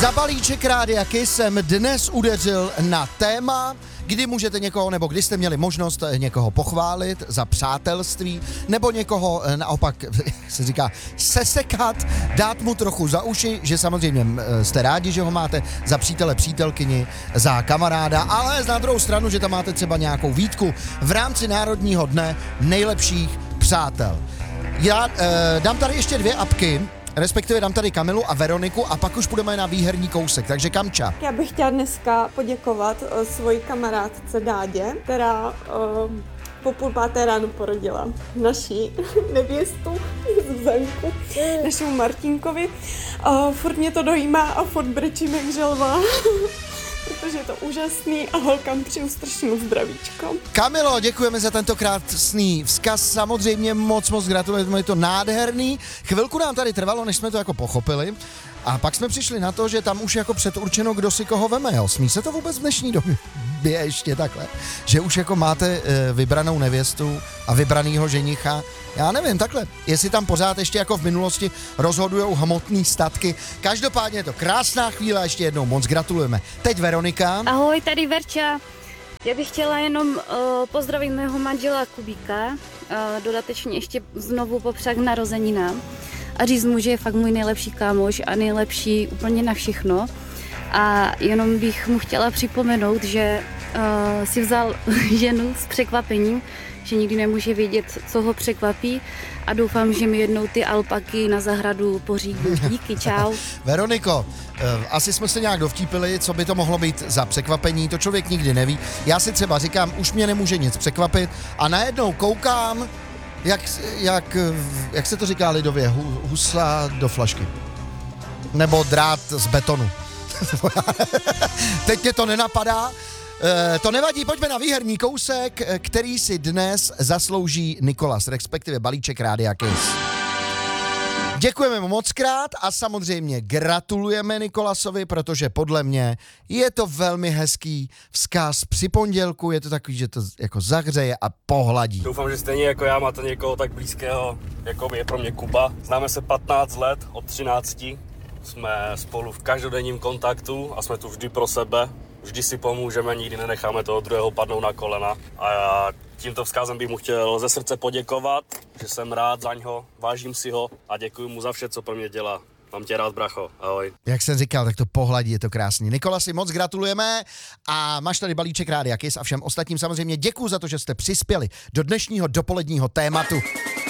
Za balíček Rádia Kiss jsem dnes udeřil na téma, kdy můžete někoho, nebo kdy jste měli možnost někoho pochválit za přátelství, nebo někoho naopak, se říká, sesekat, dát mu trochu za uši, že samozřejmě jste rádi, že ho máte za přítele, přítelkyni, za kamaráda, ale na druhou stranu, že tam máte třeba nějakou výtku v rámci Národního dne nejlepších přátel. Já dám tady ještě 2 apky, respektive dám tady Kamilu a Veroniku a pak už půjdeme na výherní kousek, takže Kamča. Já bych chtěla dneska poděkovat svojí kamarádce Dádě, která po 4:30 ráno porodila naší nevěstu Zuzanku, našemu Martinkovi. Furt mě to dojímá a furt brečím jak želva. Protože je to úžasný a holkám přeju strašnou zdravíčko. Kamilo, děkujeme za tento krásný vzkaz, samozřejmě moc gratulujeme, je to nádherný. Chvilku nám tady trvalo, než jsme to jako pochopili a pak jsme přišli na to, že tam už jako předurčeno, kdo si koho veme, jo. Smí se to vůbec v dnešní době ještě takhle, že už jako máte vybranou nevěstu a vybranýho ženicha, já nevím, takhle, jestli tam pořád ještě jako v minulosti rozhodujou hmotný statky. Každopádně je to krásná chvíle a ještě jednou moc gratulujeme. Teď Veronika. Ahoj, tady Verča. Já bych chtěla jenom pozdravit mého manžela Kubíka, dodatečně ještě znovu popřát k narozeninám a říct mu, že je fakt můj nejlepší kámoš a nejlepší úplně na všechno. A jenom bych mu chtěla připomenout, že si vzal ženu s překvapením, že nikdy nemůže vědět, co ho překvapí a doufám, že mi jednou ty alpaky na zahradu pořídí. Díky, čau. Veroniko, asi jsme se nějak dovtípili, co by to mohlo být za překvapení, to člověk nikdy neví. Já si třeba říkám, už mě nemůže nic překvapit a najednou koukám, jak se to říká lidově, husla do flašky. Nebo drát z betonu. Teď mě to nenapadá. To nevadí, pojďme na výherní kousek, který si dnes zaslouží Nikolas, respektive balíček Rádia Kiss. Děkujeme mu mockrát a samozřejmě gratulujeme Nikolasovi, protože podle mě je to velmi hezký vzkaz při pondělku, je to takový, že to jako zahřeje a pohladí. Doufám, že stejně jako já máte někoho tak blízkého, jako je pro mě Kuba. Známe se 15 let, od 13. Jsme spolu v každodenním kontaktu a jsme tu vždy pro sebe. Vždy si pomůžeme, nikdy nenecháme toho druhého padnout na kolena. A já tímto vzkazem bych mu chtěl ze srdce poděkovat, že jsem rád za něho, vážím si ho a děkuji mu za vše, co pro mě dělá. Mám tě rád, bracho. Ahoj. Jak jsem říkal, tak to pohladí, je to krásný. Nikolasi, moc gratulujeme a máš tady balíček Rádia Kiss a všem ostatním samozřejmě děkuji za to, že jste přispěli do dnešního dopoledního tématu.